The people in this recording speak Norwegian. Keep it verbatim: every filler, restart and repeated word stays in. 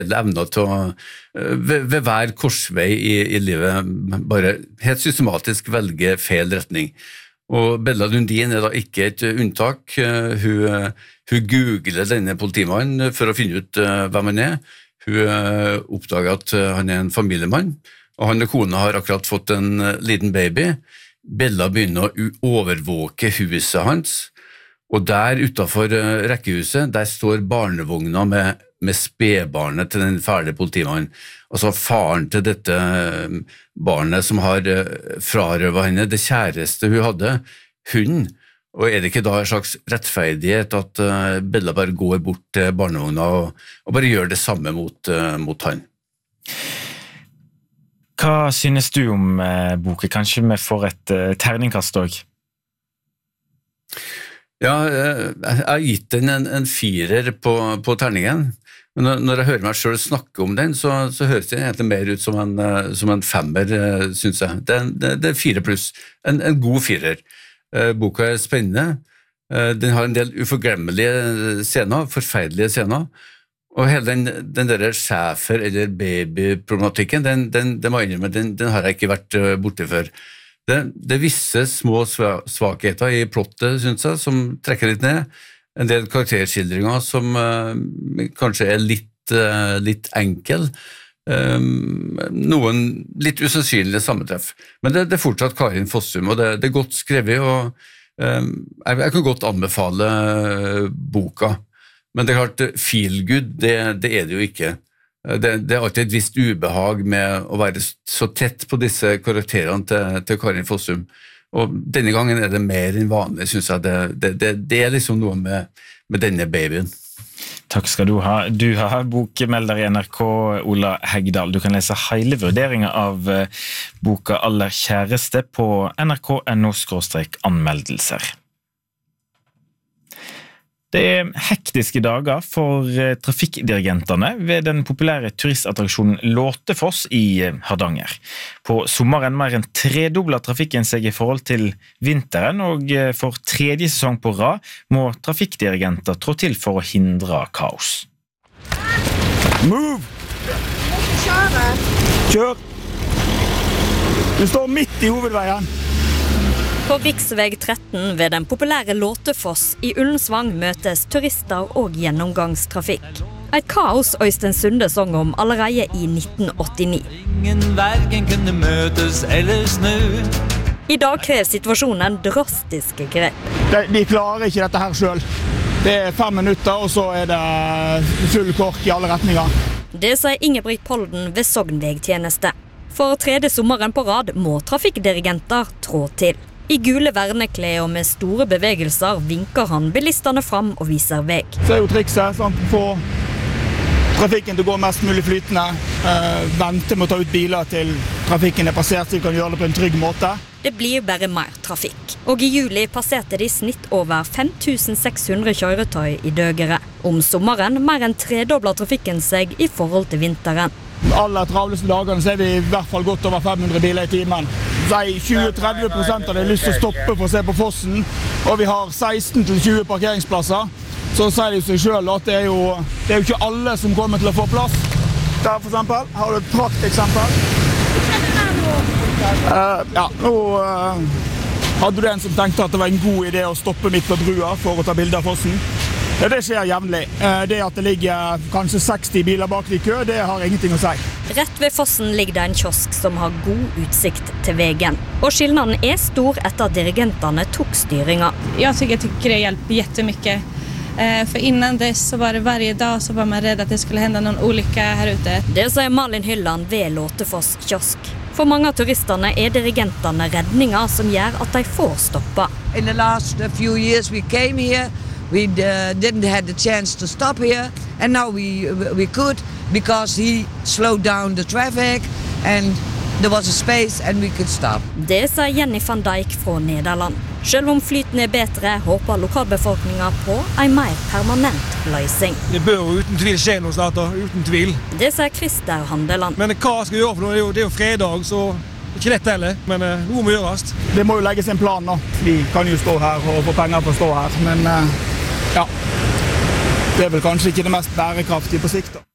evner til å ved, ved hver korsvei i, i livet bare helt systematisk velge feil retning. Og Bella Lundin er da ikke et unntak. Hun, hun googler denne politimannen for å finne ut hvem han er. Hun oppdager at han er en familiemann, og han og kona har akkurat fått en liten baby. Bella begynner å overvåke huset hans, og der utenfor rekkehuset, der står barnevogna med, med spedbarnet til den ferdige politimannen. Altså faren til dette barnet som har frarøvet henne, det kjæreste hun hadde, hun. Og er det ikke da en slags rettferdighet at Bella bare går bort til barnevogna og, og bare gjør det samme mot, mot han? Hva synes du om eh, boken? Kanskje vi får et eh, terningkast også? Ja, jeg har gitt den en, en firer på, på terningen, men når jeg hører meg selv snakke om den, så, så høres det egentlig mer ut som en, som en femmer, synes jeg. Det, det, det er fire pluss, en, en god firer. Boka er spennende, den har en del uforglemmelige scener, forferdelige scener, og hele den, den der schæfer- eller babyproblematikken, den, den, den, den, den har jeg ikke vært borte før. Det, det er visse små svakheter i plottet, synes jeg, som trekker litt ned. En del karakterskildringer som uh, kanskje er litt, uh, litt enkel. Um, noen litt usannsynlige sammentreff. Men det, det er fortsatt Karin Fossum, og det, det er godt skrevet, og um, jeg, jeg kan godt anbefale boka. Men det er klart, feel good, det, det er det jo ikke. Det, det er alltid et visst ubehag med å være så tett på disse karakterene til, til Karin Fossum. Og denne gangen er det mer enn vanlig, synes jeg. Det, det, det, det er liksom noe med, med denne babyen. Takk skal du ha. Du har bokmelder i N R K, Ola Hegdal. Du kan lese hele vurderingen av boka Aller kjæreste på N R K punktum N O skråstrek anmeldelser. Det er hektiske dager for trafikkdirigentene ved den populære turistattraksjonen Låtefoss i Hardanger. På sommeren mer enn tredobler trafikken seg i forhold til vinteren, og for tredje sesong på rad må trafikkdirigenter trå til for å hindre kaos. Move! Kjør! Du står midt i hovedveien. På riksveg tretten ved den populære Låtefoss i Ullensvang møtes turister og gjennomgangstrafikk. Et kaos Øystein Sunde sang om allerede i nitten åttini. Ingen vergen kunne møtes eller snu. I dag krever situasjonen drastiske grep. De, de klarer ikke dette her selv. Det er fem minutter, og så er det full kork i alle retninger. Det sier Ingebrigt Polden ved Sognvegtjeneste. For tredje sommeren på rad må trafikkdirigenter trå til. I gule verneklær og med store bevegelser vinker han bilistene fram og viser vei. Så er jo trikset, sant? Få trafikken til å gå mest mulig flytende, eh, vente med å ta ut biler til trafikken er passert, så vi kan gjøre det på en trygg måte. Det blir bare mer trafikk, og i juli passerte de i snitt over fem tusen seks hundre kjøretøy i døgere. Om sommeren mer enn tredobler trafikken seg i forhold til vinteren. Aller travleste dagene så er vi i hvert fall godt over fem hundre biler i timen. tjue til tretti prosent av det har lyst til å stoppe for å se på fossen, og vi har seksten til tjue parkeringsplasser. Så sier det jo seg selv at det er jo, det er jo ikke alle som kommer til å få plass. Der for eksempel, har du et prakteksempel. Uh, ja, nå uh, hadde du en som tenkte at det var en god idé å stoppe midt på brua for å ta bilder av fossen. Ja, det skjer jevnlig. Det at det ligger kanskje seksti biler bak i kø, det har ingenting å si. Rett ved fossen ligger det en kiosk som har god utsikt til veien. Og skillnaden er stor etter at dirigentene tok styringen. Jeg tycker, tycker det hjelper jättemycket. For innan dess så var det varje dag så var man rädd att det skulle hända någon olycka här ute. Det sier Malin Hylland ved Låtefoss kiosk. For mange av turistene er dirigentene redninger som gjør at de får stoppa. In the last few years we came here, we uh, didn't have the chance to stop here, and now we we could because he slowed down the traffic and there was a space and we could stop. Det sier Jenny van Dijk fra Nederland. Selv om flyten er bedre, håper lokalbefolkningen på en mer permanent løsning. Det bør jo uten tvil skje noe snart, uten tvil. Det sier Christer Handeland. Men hva skal vi gjøre for noe? Det er jo, det er jo fredag, så det er ikke lett heller, men uh, noe må gjøres. Det må jo legges en plan nå. Vi kan jo stå her og få penger for å stå her, men uh, ja, det er vel kanskje ikke det mest bærekraftige på sikt da.